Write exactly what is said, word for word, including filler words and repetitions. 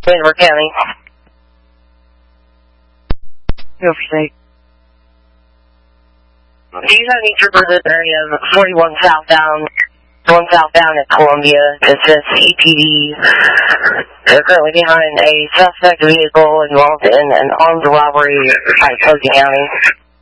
Vanderbilt County. Go for state. Do you have any troopers in the area of forty-one southbound, one southbound at Columbia? It says C P D. They're currently behind a suspect vehicle involved in an armed robbery at Posey County.